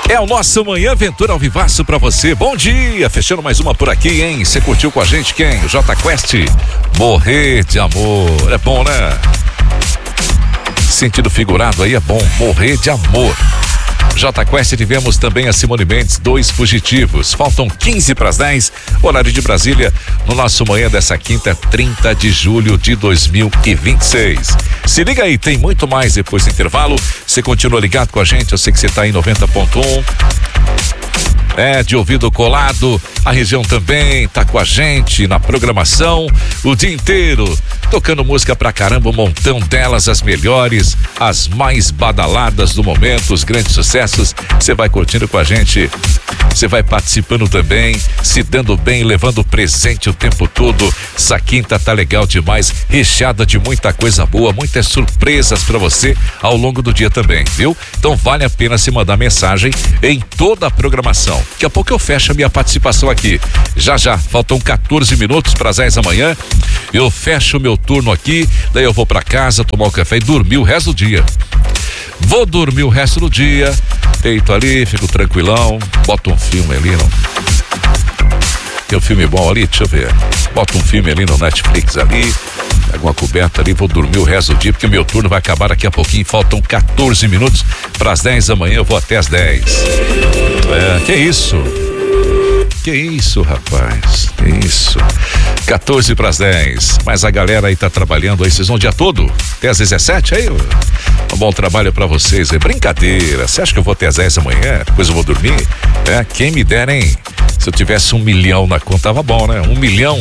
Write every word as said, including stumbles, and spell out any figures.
É o nosso Manhã Aventura ao Vivaço pra você. Bom dia, fechando mais uma por aqui, hein? Você curtiu com a gente quem? O J Quest, Morrer de Amor. É bom, né? Sentido figurado aí é bom, Morrer de Amor. J Quest, tivemos também a Simone Mendes, Dois Fugitivos. Faltam quinze para as dez, horário de Brasília, no nosso manhã dessa quinta, trinta de julho de dois mil e vinte e seis. Se liga aí, tem muito mais depois do intervalo. Você continua ligado com a gente, eu sei que você está em noventa ponto um. É, de ouvido colado, a região também tá com a gente na programação o dia inteiro, tocando música pra caramba, um montão delas, as melhores, as mais badaladas do momento, os grandes sucessos. Você vai curtindo com a gente, você vai participando também, se dando bem, levando presente o tempo todo. Essa quinta tá legal demais, recheada de muita coisa boa, muitas surpresas pra você ao longo do dia também, viu? Então vale a pena se mandar mensagem em toda a programação. Daqui a pouco eu fecho a minha participação aqui. Já já, faltam quatorze minutos para as dez da manhã. Eu fecho o meu turno aqui, daí eu vou para casa tomar um café e dormir o resto do dia. Vou dormir o resto do dia, deito ali, fico tranquilão, boto um filme ali, não. Tem um filme bom ali, deixa eu ver. Boto um filme ali no Netflix ali, pego uma coberta ali, vou dormir o resto do dia, porque o meu turno vai acabar daqui a pouquinho. Faltam quatorze minutos para as dez da manhã, eu vou até as dez. É, que isso? Que isso, rapaz? Que isso? quatorze para as dez. Mas a galera aí tá trabalhando aí, vocês vão o dia todo? Até às dezessete aí? Um bom trabalho para vocês. É brincadeira. Você acha que eu vou até às dez da manhã? Depois eu vou dormir? É, quem me dera, hein? Se eu tivesse um milhão na conta, tava bom, né? Um milhão